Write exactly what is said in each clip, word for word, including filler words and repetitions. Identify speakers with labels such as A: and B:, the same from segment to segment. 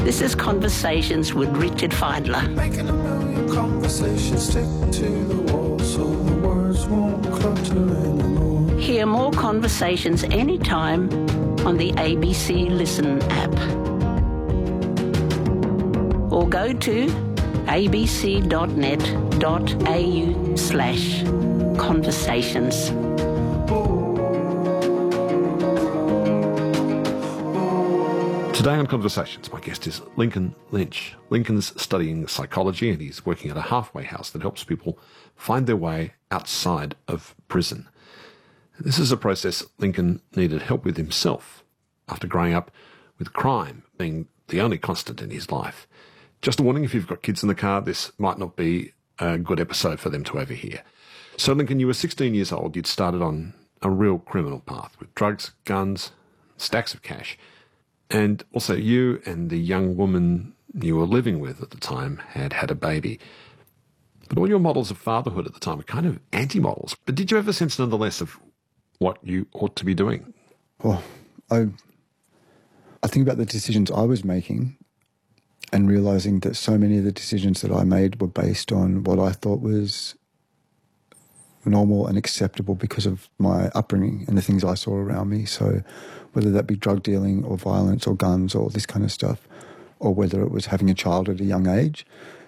A: This is Conversations with Richard Fidler.
B: Making a million conversations stick to the wall so the words won't clutter anymore.
A: Hear more conversations anytime on the A B C Listen app. Or go to abc.net.au slash conversations.
C: Today on Conversations, my guest is Lincoln Lynch. Lincoln's studying psychology and he's working at a halfway house that helps people find their way outside of prison. This is a process Lincoln needed help with himself after growing up with crime being the only constant in his life. Just a warning, if you've got kids in the car, this might not be a good episode for them to overhear. So Lincoln, you were sixteen years old. You'd started on a real criminal path with drugs, guns, stacks of cash. And also you and the young woman you were living with at the time had had a baby. But all your models of fatherhood at the time were kind of anti-models. But did you have a sense nonetheless of what you ought to be doing?
D: Well, I, I think about the decisions I was making and realising that so many of the decisions that I made were based on what I thought was normal and acceptable because of my upbringing and the things I saw around me. So whether that be drug dealing or violence or guns or this kind of stuff, or whether it was having a child at a young age.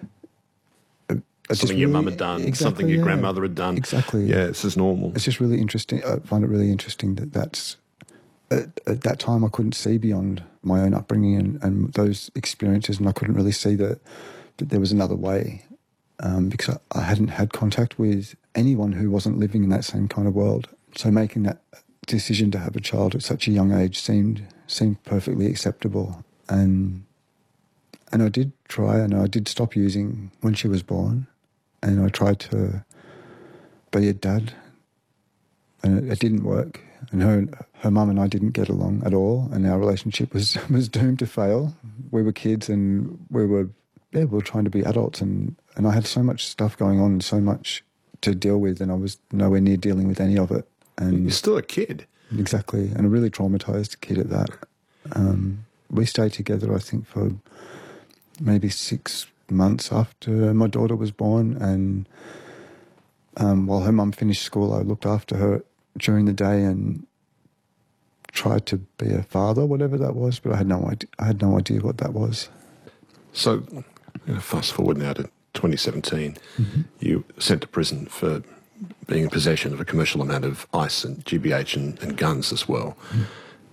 C: Something your really, mum had done, exactly, something your yeah, grandmother had done.
D: Exactly.
C: Yeah, this is normal.
D: It's just really interesting. I find it really interesting that that's, at, at that time I couldn't see beyond my own upbringing and, and those experiences, and I couldn't really see that, that there was another way um, because I, I hadn't had contact with anyone who wasn't living in that same kind of world. So making that decision to have a child at such a young age seemed seemed perfectly acceptable, and and I did try, and I did stop using when she was born, and I tried to be a dad, and it, it didn't work. And her her mum and I didn't get along at all, and our relationship was was doomed to fail. We were kids, and we were yeah we were trying to be adults, and and I had so much stuff going on, and so much to deal with, and I was nowhere near dealing with any of it. And
C: you're still a kid.
D: Exactly, and a really traumatised kid at that. Um, we stayed together, I think, for maybe six months after my daughter was born, and um, while her mum finished school, I looked after her during the day and tried to be a father, whatever that was, but I had no idea, I had no idea what that was.
C: So, you know, fast forward now to twenty seventeen, mm-hmm. You sent to prison for being in possession of a commercial amount of ice and G B H and, and guns as well. Mm.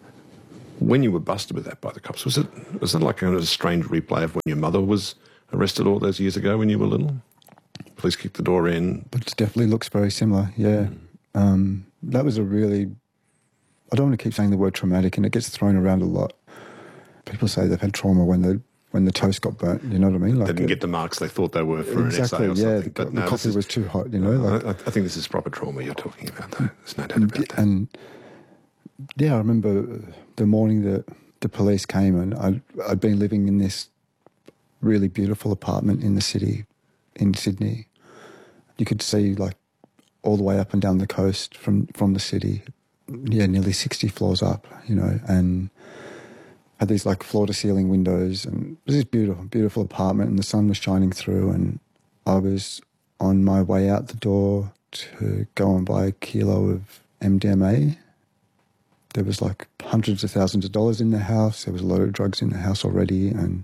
C: When you were busted with that by the cops, was it was it like kind of a strange replay of when your mother was arrested all those years ago when you were little? Police kicked the door in.
D: But it definitely looks very similar, yeah. Mm. Um, that was a really... I don't want to keep saying the word traumatic, and it gets thrown around a lot. People say they've had trauma when the when the toast got burnt, you know what I mean?
C: Like
D: they
C: didn't
D: it,
C: get the marks they thought they were for
D: exactly,
C: an essay or
D: yeah,
C: something.
D: The,
C: but
D: the
C: no,
D: coffee
C: is,
D: was too hot, you know? Like,
C: I, I think this is proper trauma you're talking about, though. There's no doubt about that.
D: And, yeah, I remember the morning that the police came, and I'd, I'd been living in this really beautiful apartment in the city, in Sydney. You could see, like, all the way up and down the coast from, from the city, yeah, nearly sixty floors up, you know, and had these like floor-to-ceiling windows, and it was this beautiful, beautiful apartment, and the sun was shining through, and I was on my way out the door to go and buy a kilo of M D M A. There was like hundreds of thousands of dollars in the house. There was a load of drugs in the house already, and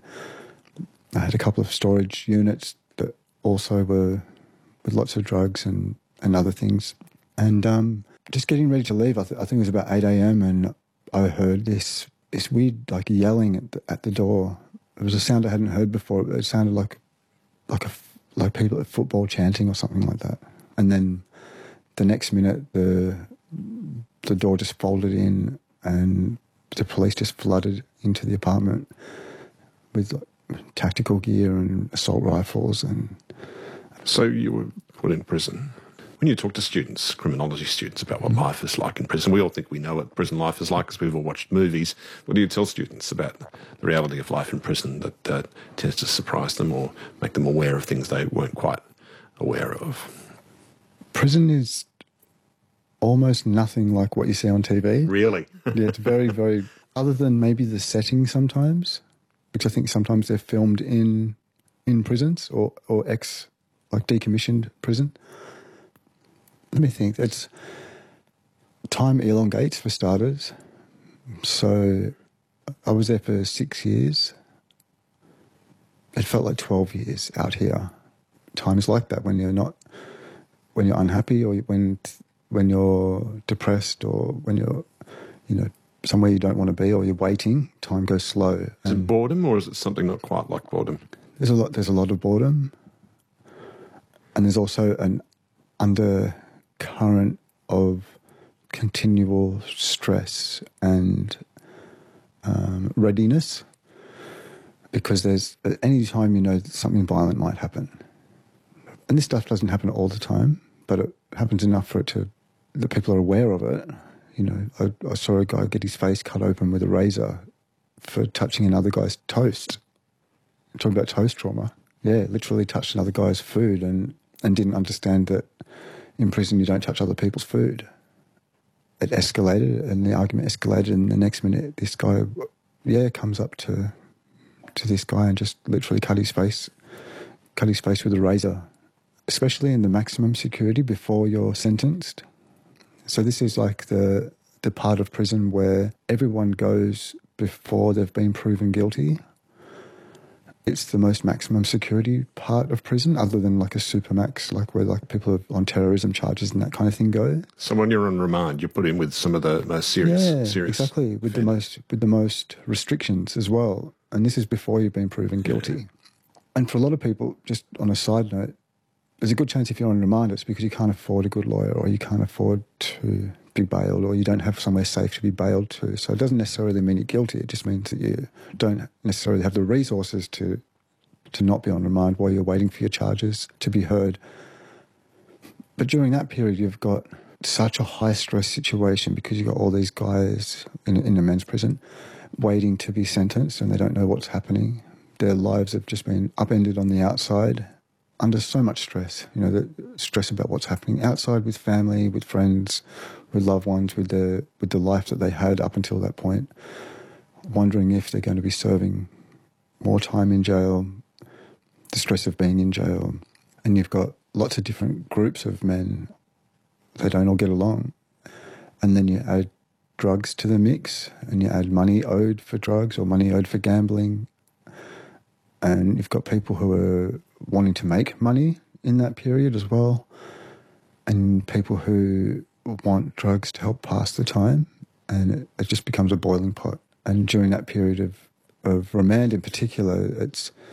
D: I had a couple of storage units that also were with lots of drugs and, and other things. And um, just getting ready to leave, I, th- I think it was about eight a.m, and I heard this... This weird, like, yelling at the, at the door. It was a sound I hadn't heard before. It sounded like like a, like people at football chanting or something like that. And then the next minute, the the door just folded in, and the police just flooded into the apartment with like, tactical gear and assault rifles. And
C: so you were put in prison. When you talk to students, criminology students, about what life is like in prison, we all think we know what prison life is like because we've all watched movies. What do you tell students about the reality of life in prison that uh, tends to surprise them or make them aware of things they weren't quite aware of?
D: Prison is almost nothing like what you see on T V.
C: Really?
D: Yeah, it's very, very... Other than maybe the setting sometimes, which I think sometimes they're filmed in in prisons or, or ex, like decommissioned prison. Let me think. It's time elongates for starters. So I was there for six years. It felt like twelve years out here. Times like that when you're not, when you're unhappy or when when you're depressed or when you're, you know, somewhere you don't want to be or you're waiting, time goes slow.
C: Is it boredom or is it something not quite like boredom?
D: There's a lot. There's a lot of boredom, and there's also an undercurrent of continual stress and um, readiness, because there's at any time you know that something violent might happen, and this stuff doesn't happen all the time, but it happens enough for it to that people are aware of it. You know, I, I saw a guy get his face cut open with a razor for touching another guy's toast. Talking about toast trauma. Yeah, literally touched another guy's food and, and didn't understand that in prison you don't touch other people's food. It escalated and the argument escalated, and the next minute this guy, yeah, comes up to to this guy and just literally cut his face, cut his face with a razor, especially in the maximum security before you're sentenced. So this is like the the part of prison where everyone goes before they've been proven guilty. It's the most maximum security part of prison, other than like a supermax, like where like people are on terrorism charges and that kind of thing go.
C: So when you're on remand, you're put in with some of the most serious,
D: yeah,
C: serious
D: exactly, with the most with the most restrictions as well. And this is before you've been proven guilty. Yeah. And for a lot of people, just on a side note, there's a good chance if you're on remand, it's because you can't afford a good lawyer or you can't afford to be bailed or you don't have somewhere safe to be bailed to. So it doesn't necessarily mean you're guilty. It just means that you don't necessarily have the resources to to not be on remand while you're waiting for your charges to be heard. But during that period, you've got such a high-stress situation because you've got all these guys in, in a men's prison waiting to be sentenced and they don't know what's happening. Their lives have just been upended on the outside under so much stress, you know, the stress about what's happening outside with family, with friends, with loved ones, with the with the life that they had up until that point, wondering if they're going to be serving more time in jail, the stress of being in jail. And you've got lots of different groups of men. They don't all get along. And then you add drugs to the mix and you add money owed for drugs or money owed for gambling. And you've got people who are wanting to make money in that period as well, and people who want drugs to help pass the time, and it, it just becomes a boiling pot. And during that period of, of remand in particular, it's